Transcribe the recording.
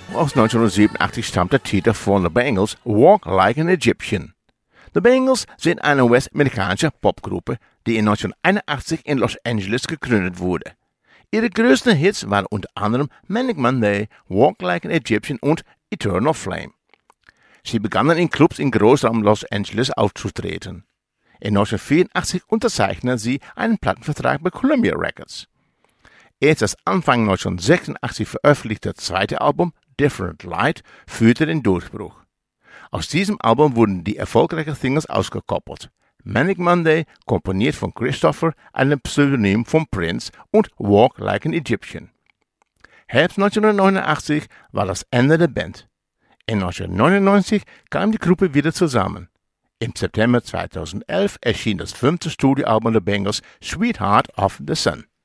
Aus 1987 stammt der Titel von The Bangles, Walk Like an Egyptian. The Bangles sind eine US-amerikanische Popgruppe, die in 1981 in Los Angeles gegründet wurde. Ihre größten Hits waren unter anderem Manic Monday, Walk Like an Egyptian und Eternal Flame. Sie begannen in Clubs in Großraum Los Angeles aufzutreten. In 1984 unterzeichneten sie einen Plattenvertrag bei Columbia Records. Erst das Anfang 1986 veröffentlichte zweite Album Different Light führte den Durchbruch. Aus diesem Album wurden die erfolgreichen Singles ausgekoppelt. Manic Monday, komponiert von Christopher, einem Pseudonym von Prince, und Walk Like an Egyptian. Herbst 1989 war das Ende der Band. In 1999 kam die Gruppe wieder zusammen. Im September 2011 erschien das 5. Studioalbum der Bangles, Sweetheart of the Sun.